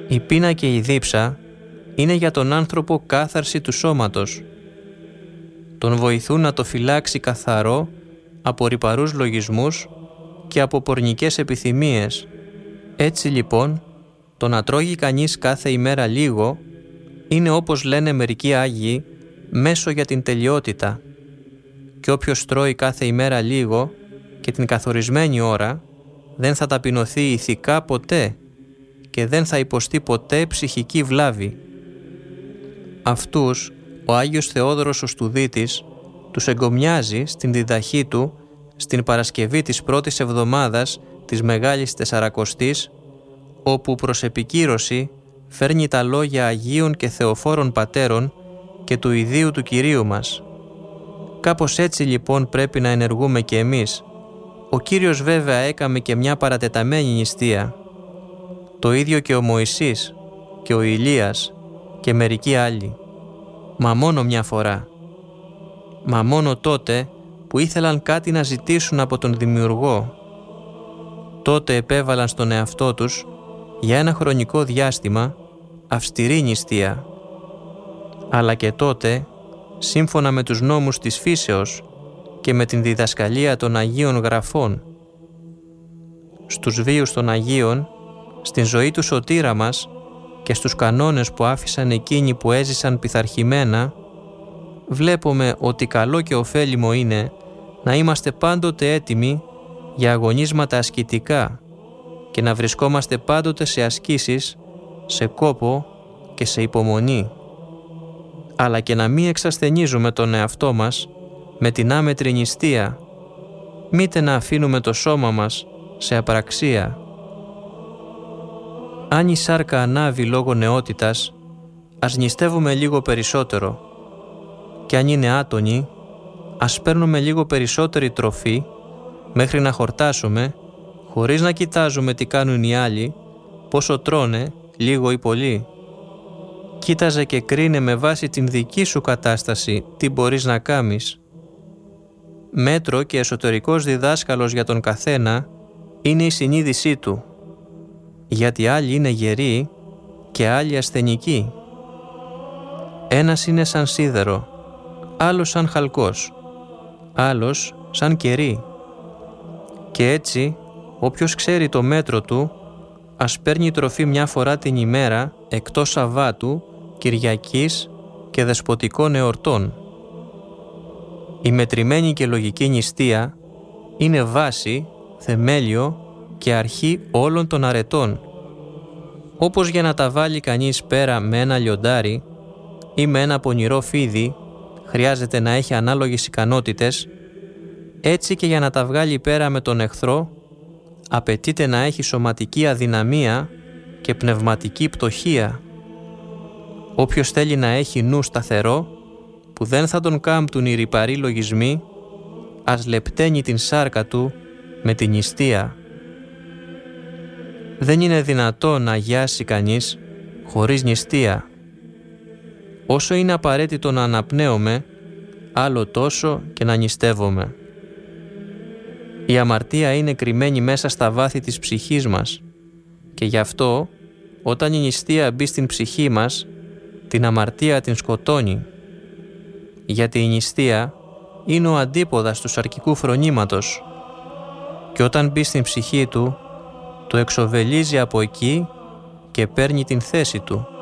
Η πείνα και η δίψα είναι για τον άνθρωπο κάθαρση του σώματος. Τον βοηθούν να το φυλάξει καθαρό από ρυπαρούς λογισμούς και από πορνικές επιθυμίες. Έτσι λοιπόν, το να τρώγει κανείς κάθε ημέρα λίγο είναι, όπως λένε μερικοί Άγιοι, μέσο για την τελειότητα. Και όποιος τρώει κάθε ημέρα λίγο και την καθορισμένη ώρα, δεν θα ταπεινωθεί ηθικά ποτέ και δεν θα υποστεί ποτέ ψυχική βλάβη. Αυτούς ο Άγιος Θεόδωρος ο Στουδίτης τους εγκομιάζει στην διδαχή του στην Παρασκευή της πρώτης εβδομάδας της Μεγάλης Τεσσαρακοστής, όπου προς επικύρωση φέρνει τα λόγια Αγίων και Θεοφόρων Πατέρων και του Ιδίου του Κυρίου μας. Κάπως έτσι λοιπόν πρέπει να ενεργούμε και εμείς. Ο Κύριος βέβαια έκαμε και μια παρατεταμένη νηστεία. Το ίδιο και ο Μωυσής και ο Ηλίας και μερικοί άλλοι. Μα μόνο μια φορά. Μα μόνο τότε που ήθελαν κάτι να ζητήσουν από τον Δημιουργό. Τότε επέβαλαν στον εαυτό τους για ένα χρονικό διάστημα αυστηρή νηστεία. Αλλά και τότε, σύμφωνα με τους νόμους της φύσεως και με την διδασκαλία των Αγίων Γραφών. Στους βίους των Αγίων, στην ζωή του σωτήρα μας και στους κανόνες που άφησαν εκείνοι που έζησαν πειθαρχημένα, βλέπουμε ότι καλό και ωφέλιμο είναι να είμαστε πάντοτε έτοιμοι για αγωνίσματα ασκητικά και να βρισκόμαστε πάντοτε σε ασκήσεις, σε κόπο και σε υπομονή. Αλλά και να μην εξασθενίζουμε τον εαυτό μας με την άμετρη νηστεία, μήτε να αφήνουμε το σώμα μας σε απραξία. Αν η σάρκα ανάβει λόγω νεότητας, ας νηστεύουμε λίγο περισσότερο. Και αν είναι άτονοι, ας παίρνουμε λίγο περισσότερη τροφή μέχρι να χορτάσουμε, χωρίς να κοιτάζουμε τι κάνουν οι άλλοι, πόσο τρώνε, λίγο ή πολύ. Κοίταζε και κρίνε με βάση την δική σου κατάσταση τι μπορείς να κάνεις. Μέτρο και εσωτερικός διδάσκαλος για τον καθένα είναι η συνείδησή του, γιατί άλλοι είναι γεροί και άλλοι ασθενικοί. Ένας είναι σαν σίδερο, άλλος σαν χαλκός, άλλος σαν κερί. Και έτσι, όποιος ξέρει το μέτρο του, ας παίρνει τροφή μια φορά την ημέρα εκτός Σαββάτου, Κυριακής και δεσποτικών εορτών. Η μετρημένη και λογική νηστεία είναι βάση, θεμέλιο και αρχή όλων των αρετών. Όπως για να τα βάλει κανείς πέρα με ένα λιοντάρι ή με ένα πονηρό φίδι χρειάζεται να έχει ανάλογες ικανότητες, έτσι και για να τα βγάλει πέρα με τον εχθρό απαιτείται να έχει σωματική αδυναμία και πνευματική πτωχία. Όποιος θέλει να έχει νου σταθερό, που δεν θα τον κάμπτουν οι ρυπαροί λογισμοί, ας λεπταίνει την σάρκα του με την νηστεία. Δεν είναι δυνατό να αγιάσει κανείς χωρίς νηστεία. Όσο είναι απαραίτητο να αναπνέουμε, άλλο τόσο και να νηστεύουμε. Η αμαρτία είναι κρυμμένη μέσα στα βάθη της ψυχής μας και γι' αυτό, όταν η νηστεία μπει στην ψυχή μας, την αμαρτία την σκοτώνει. Γιατί η νηστεία είναι ο αντίποδας του σαρκικού φρονήματος και όταν μπει στην ψυχή του, το εξοβελίζει από εκεί και παίρνει την θέση του.